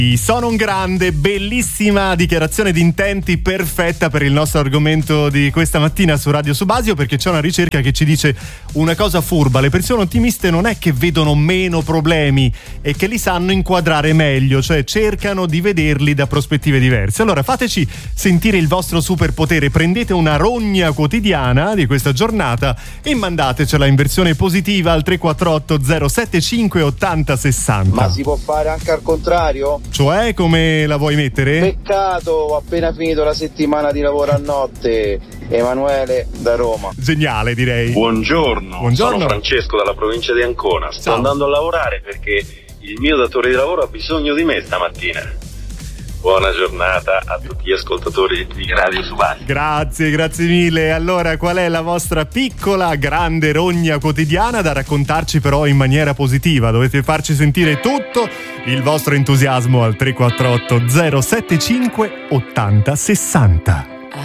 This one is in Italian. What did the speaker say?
Sono un grande, bellissima dichiarazione di intenti, perfetta per il nostro argomento di questa mattina su Radio Subasio, perché c'è una ricerca che ci dice una cosa furba: le persone ottimiste non è che vedono meno problemi, è che li sanno inquadrare meglio, cioè cercano di vederli da prospettive diverse. Allora fateci sentire il vostro superpotere, prendete una rogna quotidiana di questa giornata e mandatecela in versione positiva al 348 075 80 60. Ma si può fare anche al contrario? Cioè, come la vuoi mettere? Peccato, ho appena finito la settimana di lavoro a notte. Emanuele da Roma. Geniale, direi. Buongiorno. Sono Francesco dalla provincia di Ancona. Sto andando a lavorare perché il mio datore di lavoro ha bisogno di me stamattina. Buona giornata a tutti gli ascoltatori di Radio Subasio. Grazie mille. Allora, qual è la vostra piccola, grande rogna quotidiana da raccontarci però in maniera positiva? Dovete farci sentire tutto il vostro entusiasmo al 348 075 80 60.